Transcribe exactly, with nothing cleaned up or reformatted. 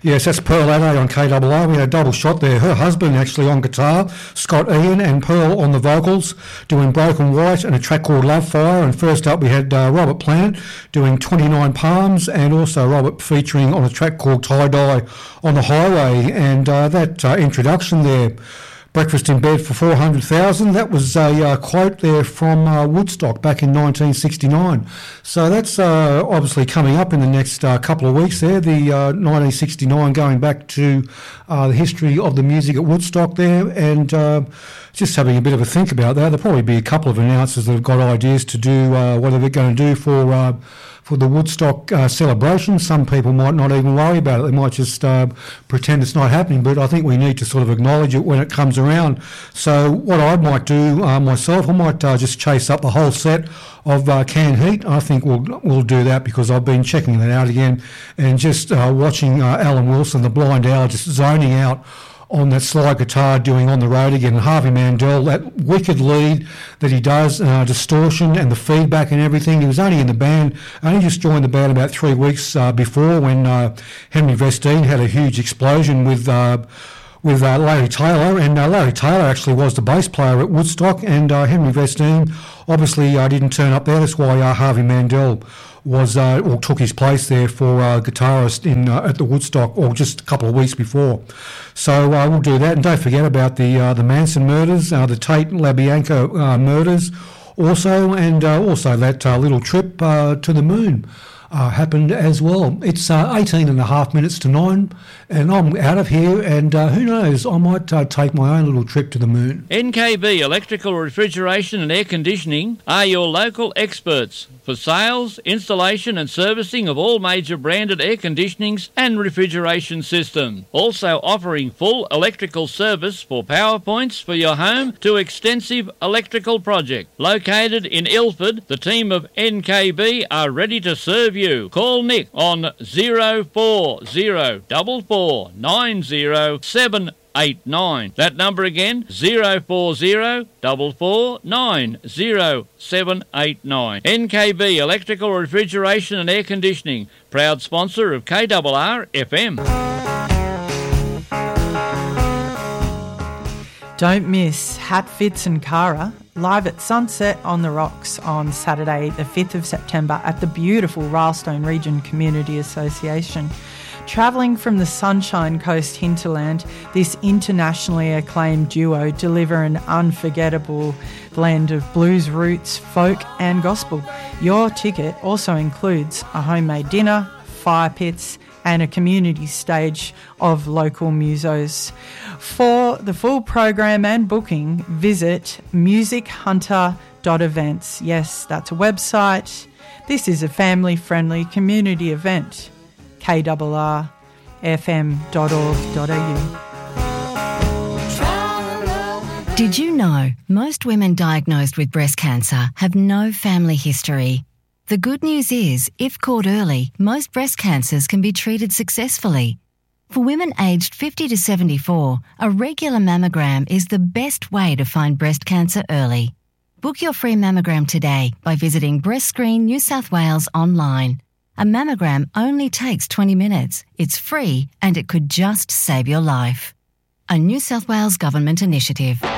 Yes, that's Pearl Addo on K R R. We had a double shot there. Her husband actually on guitar, Scott Ian, and Pearl on the vocals, doing Broken White and a track called Love Fire. And first up we had uh, Robert Plant doing twenty-nine Palms, and also Robert featuring on a track called Tie Dye on the Highway. And uh, that uh, introduction there, Breakfast in Bed for four hundred thousand, that was a uh, quote there from uh, Woodstock back in nineteen sixty-nine. So that's uh, obviously coming up in the next uh, couple of weeks there, the uh, nineteen sixty-nine, going back to uh, the history of the music at Woodstock there, and uh, just having a bit of a think about that. There'll probably be a couple of announcers that have got ideas to do uh, what they're going to do for uh, for the Woodstock uh, celebration. Some people might not even worry about it. They might just uh, pretend it's not happening, but I think we need to sort of acknowledge it when it comes around. So what I might do uh, myself, I might uh, just chase up the whole set of uh, Canned Heat. I think we'll we'll do that because I've been checking that out again and just uh, watching uh, Alan Wilson, the Blind Owl, just zoning out on that slide guitar doing On the Road Again. And Harvey Mandel, that wicked lead that he does, uh, distortion and the feedback and everything. He was only in the band, only just joined the band about three weeks uh, before when uh, Henry Vestine had a huge explosion with uh, with uh, Larry Taylor, and uh, Larry Taylor actually was the bass player at Woodstock, and uh, Henry Vestine obviously uh, didn't turn up there. That's why uh, Harvey Mandel was uh, or took his place there for uh, guitarist in uh, at the Woodstock, or just a couple of weeks before. So uh, we'll do that, and don't forget about the uh, the Manson murders, uh, the Tate LaBianca uh, murders, also, and uh, also that uh, little trip uh, to the moon uh, happened as well. It's uh, eighteen and a half minutes to nine, and I'm out of here, and uh, who knows, I might uh, take my own little trip to the moon. N K B Electrical, Refrigeration and Air Conditioning are your local experts for sales, installation and servicing of all major branded air conditionings and refrigeration systems. Also offering full electrical service for power points for your home to extensive electrical project. Located in Ilford, the team of N K B are ready to serve you. Call Nick on zero four zero four four nine zero seven eight nine. That number again, zero four zero four four nine zero seven eight nine. N K B Electrical, Refrigeration and Air Conditioning, proud sponsor of K R R F M. Don't miss Hat Fits and Cara live at Sunset on the Rocks on Saturday the fifth of September at the beautiful Rylestone Region Community Association. Travelling from the Sunshine Coast hinterland, this internationally acclaimed duo deliver an unforgettable blend of blues roots, folk and gospel. Your ticket also includes a homemade dinner, fire pits and a community stage of local musos. For the full program and booking, visit music hunter dot events. Yes, that's a website. This is a family-friendly community event. K R R F M dot org dot a u. Did you know most women diagnosed with breast cancer have no family history? The good news is, if caught early, most breast cancers can be treated successfully. For women aged fifty to seventy-four, a regular mammogram is the best way to find breast cancer early. Book your free mammogram today by visiting Breast Screen New South Wales online. A mammogram only takes twenty minutes. It's free and it could just save your life. A New South Wales Government initiative.